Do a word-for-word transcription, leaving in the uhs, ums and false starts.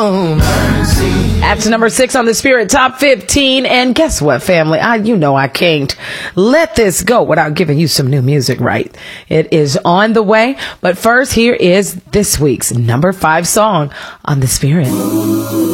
That's number six on the Spirit Top fifteen. And guess what, family? I, you know I can't let this go without giving you some new music, right? It is on the way. But first, here is this week's number five song on the Spirit.